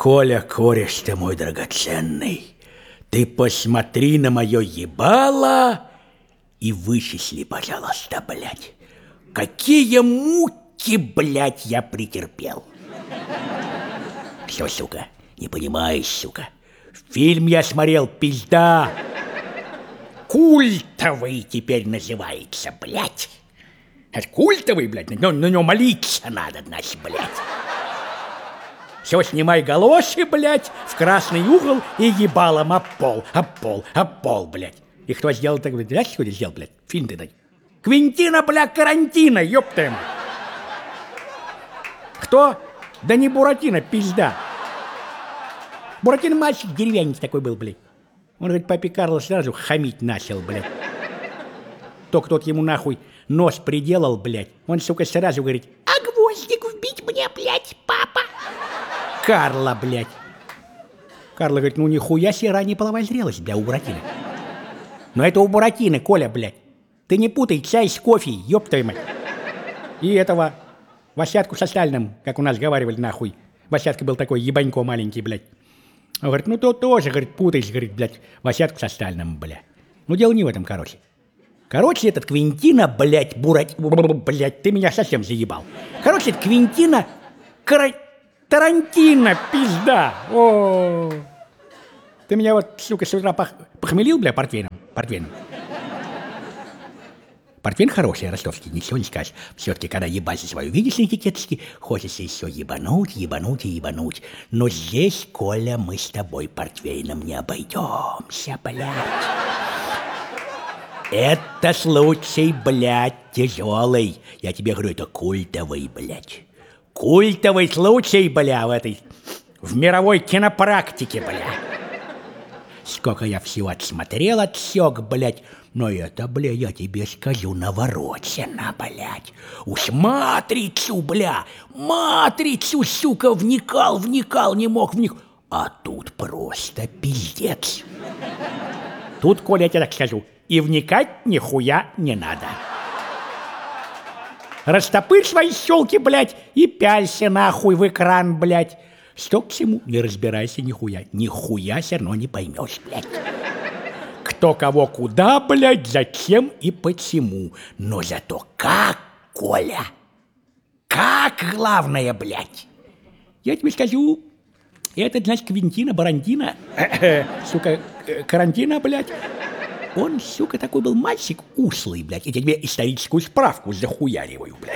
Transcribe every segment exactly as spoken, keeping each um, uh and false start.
Коля, кореш ты мой драгоценный, ты посмотри на мое ебало и вычисли, пожалуйста, блядь, какие муки, блядь, я претерпел. Все, сука, не понимаешь, сука. Фильм я смотрел, пизда. Культовый теперь называется, блядь. Это культовый, блядь, на нем, на нем молиться надо, значит, блядь. Все, снимай галоши, блядь, в красный угол и ебалом об пол, об пол, об пол, блядь. И кто сделал так, блядь, знаешь, что сделал, блядь? Фильм ты дай. Квентина, блядь, Карантино, ёптаем. Кто? Да не Буратино, пизда. Буратино мальчик деревянный такой был, блядь. Он, говорит, папе Карло сразу хамить начал, блядь. Только тот ему нахуй нос приделал, блядь. Он, сука, сразу говорит: а гвоздик вбить мне, блядь, папа? Карло, блядь. Карло говорит: ну нихуя себе ранняя половая зрелость, бля, у Буратино. Но это у Буратино, Коля, блядь. Ты не путай чай с кофе, ёб твою мать. И этого Васятку со Сталиным, как у нас говорили, нахуй. Васятка был такой ебанько маленький, блядь. Он говорит: ну то тоже, говорит, путаешь, говорит, блядь, Васятку со Сталиным, бля. Ну дело не в этом, короче. Короче, этот Квентина, блядь, Бурат... Блядь, ты меня совсем заебал. Короче, это Квентина... Кара... Тарантино, пизда. О, ты меня вот, сука, с утра пох... похмелил, бля, портвейном? Портвейном. Портвейн хороший, ростовский, ничего не скажешь. Все-таки, когда ебать свою видишь на этикеточке, хочется еще ебануть, ебануть и ебануть. Но здесь, Коля, мы с тобой портвейном не обойдемся, блядь. Это случай, блядь, тяжелый. Я тебе говорю, это культовый, блядь. Культовый случай, бля, в этой... В мировой кинопрактике, бля. Сколько я всего отсмотрел, отсек, блядь. Но это, бля, я тебе скажу, наворочено, блядь. Уж матрицу, бля, матрицу, сука, вникал, вникал, не мог вникнуть. А тут просто пиздец. Тут, Коля, я тебе так скажу, и вникать нихуя не надо. Растопырь свои щелки, блядь, и пялься нахуй в экран, блядь. Что к чему? Не разбирайся нихуя. Нихуя все равно не поймешь, блядь. Кто кого куда, блядь, зачем и почему. Но зато как, Коля? Как главное, блядь? Я тебе скажу, это, значит, Квентина, Барантино, сука, Карантино, блядь. Он, сука, такой был мальчик ушлый, блядь. Я тебе историческую справку захуяриваю, блядь.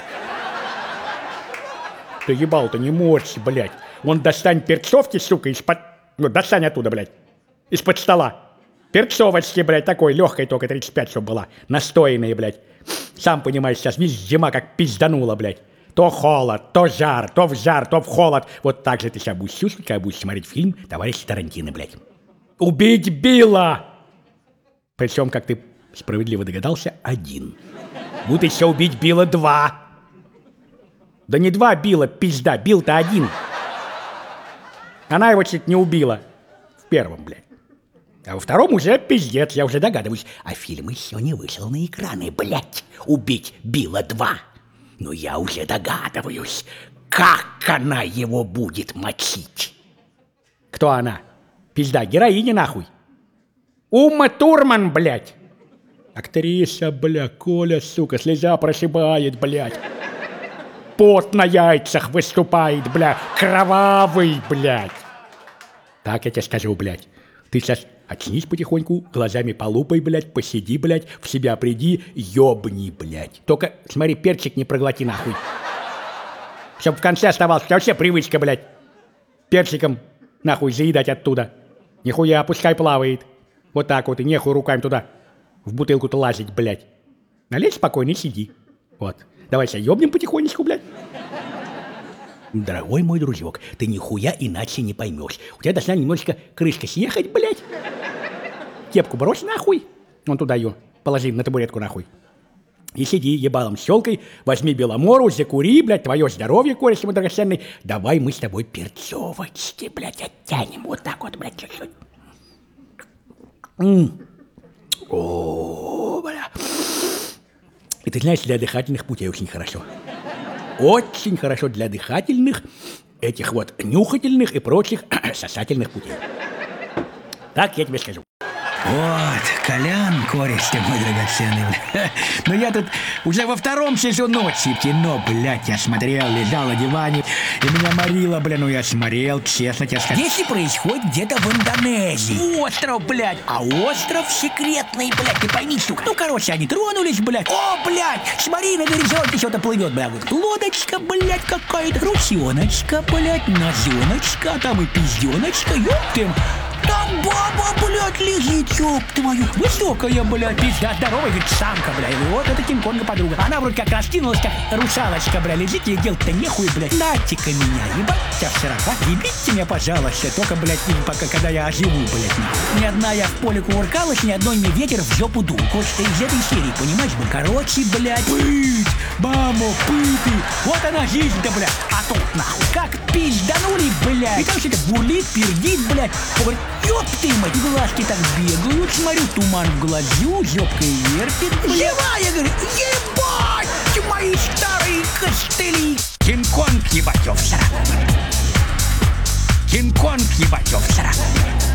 Ты ебал-то не морщи, блядь. Вон достань перцовки, сука, из-под... Ну, достань оттуда, блядь. Из-под стола. Перцовочки, блядь, такой легкой, только тридцать пять, чтобы была. Настоянные, блядь. Сам понимаешь, сейчас весь зима как пизданула, блядь. То холод, то жар, то в жар, то в холод. Вот так же ты сейчас будешь чувствовать, когда будешь смотреть фильм «Товарищ Тарантино», блядь. Убить Билла! Причем, как ты справедливо догадался, один. Будет еще убить Билла два. Да не два Билла, пизда, Билл-то один. Она его чуть не убила. В первом, блядь. А во втором уже пиздец, я уже догадываюсь. А фильм еще не вышел на экраны, блядь. Убить Билла два. Но я уже догадываюсь, как она его будет мочить. Кто она? Пизда, героиня нахуй. Ума Турман, блядь. Актриса, бля, Коля, сука, слеза прошибает, блядь. Пот на яйцах выступает, бля, кровавый, блядь. Так я тебе скажу, блядь. Ты сейчас очнись потихоньку, глазами полупай, блядь, посиди, блядь, в себя приди, ёбни, блядь. Только, смотри, перчик не проглоти, нахуй. Чтоб в конце оставался, вообще привычка, блядь, перчиком, нахуй, заедать оттуда. Нихуя, пускай плавает. Вот так вот, и нехуй руками туда, в бутылку-то лазить, блядь. Налезь спокойно и сиди. Вот. Давай себя ёбнем потихонечку, блядь. Дорогой мой дружок, ты нихуя иначе не поймешь. У тебя должна немножечко крышка съехать, блядь. Кепку брось нахуй. Вон туда ее положи на табуретку нахуй. И сиди ебалом щелкой, возьми беломору, закури, блядь, твое здоровье, кореш мой драгоценный. Давай мы с тобой перцовочки, блядь, оттянем. Вот так вот, блядь, чуть-чуть. М-м. О, бля. И ты знаешь, для дыхательных путей очень хорошо. Очень хорошо для дыхательных этих вот нюхательных и прочих сосательных путей. Так я тебе скажу. Вот, Колян, кореш ты мой драгоценный, бля. Но я тут уже во втором сезоне ночи в кино, блядь, я смотрел, лежал на диване, и меня морило, бля, ну я смотрел, честно тебе скажу. Если происходит где-то в Индонезии. Остров, блядь, а остров секретный, блядь, ты пойми, штука. Ну, короче, они тронулись, блядь. О, блядь, смотри, на горизонте что-то плывет, блядь. Лодочка, блядь, какая-то, русеночка, блядь, назеночка, а там и пизденочка, ёб ты. Там баба, блядь, лежит, ёб твою. Высокая, блядь, пизда, здоровая, ведь самка, блядь. И вот это Кинг-Конга подруга. Она вроде как раскинулась, как русалочка, блядь, лежит, ей делать-то нехуй, блядь. Дайте-ка меня, ебать тебя в сорока. Ебите меня, пожалуйста, только, блядь, пока, когда я оживу, блядь, нахуй. Ни одна я в поле кувыркалась, ни одной мне ветер в жопу дул. Кое-что из этой серии, понимаешь, бы? Короче, блядь, пыть, мамо, пыты. Вот она жизнь-то, блядь. А тут, нахуй, как пизданули, блядь. И там что-то бурлит, пердит, блядь. Говорит, ёб ты, мать, глазки так бегают, смотрю, туман в глазу, жопкой вертит, блядь. Живая, говорю, ебать, мои старые костыли. Кинг-Конг, ебать, в сраку. Кинг-Конг, ебать, в сраку.